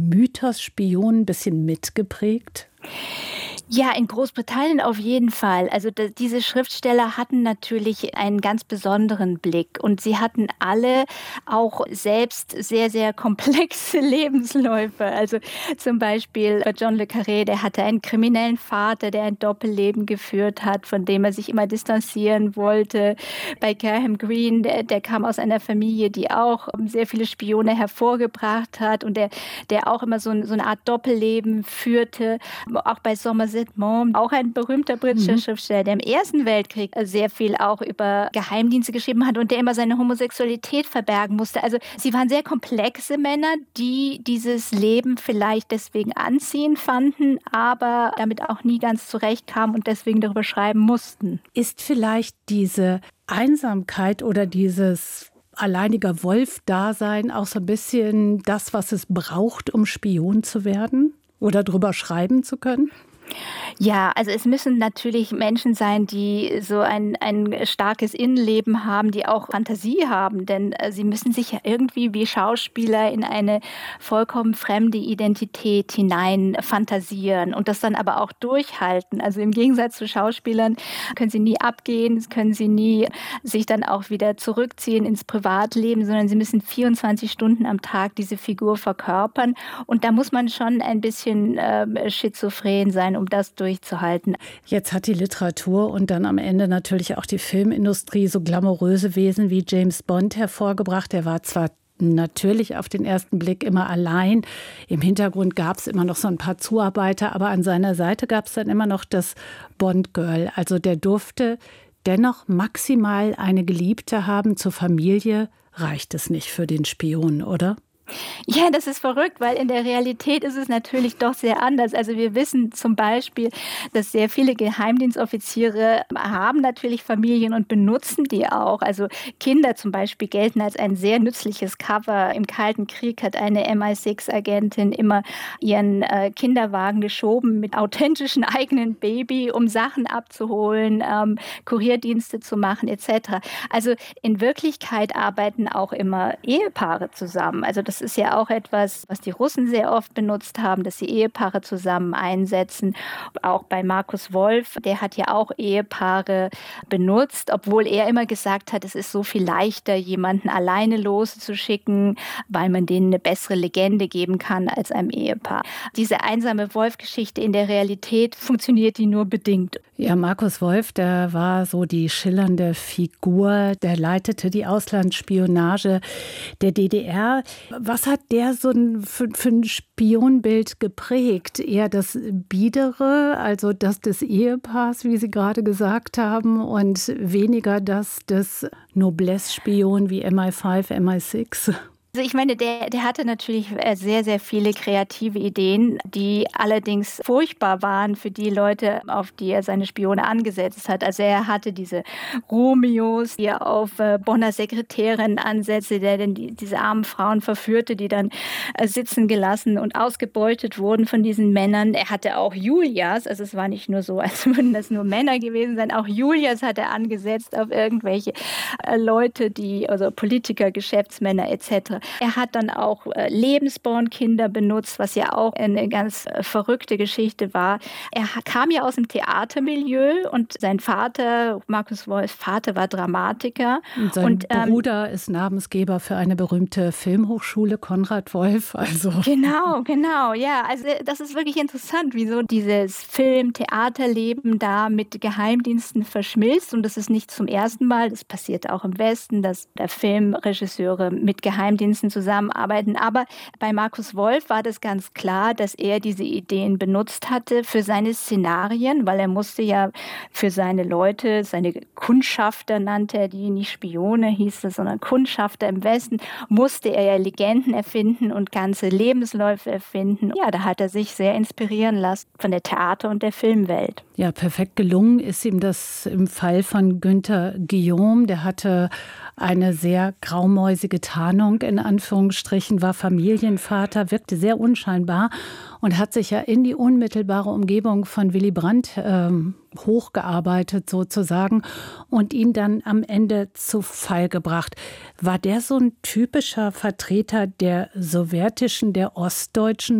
Mythos Spion ein bisschen mitgeprägt? Ja, in Großbritannien auf jeden Fall. Also diese Schriftsteller hatten natürlich einen ganz besonderen Blick und sie hatten alle auch selbst sehr, sehr komplexe Lebensläufe. Also zum Beispiel John le Carré, der hatte einen kriminellen Vater, der ein Doppelleben geführt hat, von dem er sich immer distanzieren wollte. Bei Graham Greene, der kam aus einer Familie, die auch sehr viele Spione hervorgebracht hat und der auch immer so eine Art Doppelleben führte. Auch bei Somerset Maugham, auch ein berühmter britischer Schriftsteller, der im Ersten Weltkrieg sehr viel auch über Geheimdienste geschrieben hat und der immer seine Homosexualität verbergen musste. Also sie waren sehr komplexe Männer, die dieses Leben vielleicht deswegen anziehend fanden, aber damit auch nie ganz zurechtkamen und deswegen darüber schreiben mussten. Ist vielleicht diese Einsamkeit oder dieses alleiniger Wolf-Dasein auch so ein bisschen das, was es braucht, um Spion zu werden oder drüber schreiben zu können? Ja, also es müssen natürlich Menschen sein, die so ein starkes Innenleben haben, die auch Fantasie haben, denn sie müssen sich ja irgendwie wie Schauspieler in eine vollkommen fremde Identität hinein fantasieren und das dann aber auch durchhalten. Also im Gegensatz zu Schauspielern können sie nie abgehen, können sie nie sich dann auch wieder zurückziehen ins Privatleben, sondern sie müssen 24 Stunden am Tag diese Figur verkörpern und da muss man schon ein bisschen schizophren sein, um das durchzuhalten. Jetzt hat die Literatur und dann am Ende natürlich auch die Filmindustrie so glamouröse Wesen wie James Bond hervorgebracht. Er war zwar natürlich auf den ersten Blick immer allein. Im Hintergrund gab es immer noch so ein paar Zuarbeiter, aber an seiner Seite gab es dann immer noch das Bond-Girl. Also der durfte dennoch maximal eine Geliebte haben. Zur Familie reicht es nicht für den Spion, oder? Ja, das ist verrückt, weil in der Realität ist es natürlich doch sehr anders. Also wir wissen zum Beispiel, dass sehr viele Geheimdienstoffiziere haben natürlich Familien und benutzen die auch. Also Kinder zum Beispiel gelten als ein sehr nützliches Cover. Im Kalten Krieg hat eine MI6-Agentin immer ihren Kinderwagen geschoben mit authentischen eigenen Baby, um Sachen abzuholen, Kurierdienste zu machen etc. Also in Wirklichkeit arbeiten auch immer Ehepaare zusammen. Also das ist ja auch etwas, was die Russen sehr oft benutzt haben, dass sie Ehepaare zusammen einsetzen. Auch bei Markus Wolf, der hat ja auch Ehepaare benutzt, obwohl er immer gesagt hat, es ist so viel leichter, jemanden alleine loszuschicken, weil man denen eine bessere Legende geben kann als einem Ehepaar. Diese einsame Wolf-Geschichte in der Realität funktioniert die nur bedingt. Ja, Markus Wolf, der war so die schillernde Figur, der leitete die Auslandsspionage der DDR. Was hat der so für ein Spionbild geprägt? Eher das Biedere, also das des Ehepaars, wie Sie gerade gesagt haben, und weniger das des Noblesse-Spion wie MI5, MI6? Also ich meine, der hatte natürlich sehr, sehr viele kreative Ideen, die allerdings furchtbar waren für die Leute, auf die er seine Spione angesetzt hat. Also er hatte diese Romeos, die er auf Bonner Sekretärinnen ansetzte, der denn diese armen Frauen verführte, die dann sitzen gelassen und ausgebeutet wurden von diesen Männern. Er hatte auch Julias, also es war nicht nur so, als würden das nur Männer gewesen sein. Auch Julias hat er angesetzt auf irgendwelche Leute, also Politiker, Geschäftsmänner etc. Er hat dann auch Lebensbornkinder benutzt, was ja auch eine ganz verrückte Geschichte war. Er kam ja aus dem Theatermilieu und sein Vater, Markus Wolfs Vater, war Dramatiker. Und sein Bruder ist Namensgeber für eine berühmte Filmhochschule, Konrad Wolf. Also. Genau, ja. Also das ist wirklich interessant, wieso dieses Film-Theaterleben da mit Geheimdiensten verschmilzt. Und das ist nicht zum ersten Mal, das passiert auch im Westen, dass der Filmregisseure mit Geheimdiensten zusammenarbeiten. Aber bei Markus Wolf war das ganz klar, dass er diese Ideen benutzt hatte für seine Szenarien, weil er musste ja für seine Leute, seine Kundschafter nannte er die, nicht Spione hieß es, sondern Kundschafter im Westen, musste er ja Legenden erfinden und ganze Lebensläufe erfinden. Ja, da hat er sich sehr inspirieren lassen von der Theater- und der Filmwelt. Ja, perfekt gelungen ist ihm das im Fall von Günther Guillaume. Der hatte eine sehr graumäusige Tarnung, in Anführungsstrichen, war Familienvater, wirkte sehr unscheinbar und hat sich ja in die unmittelbare Umgebung von Willy Brandt hochgearbeitet sozusagen und ihn dann am Ende zu Fall gebracht. War der so ein typischer Vertreter der sowjetischen, der ostdeutschen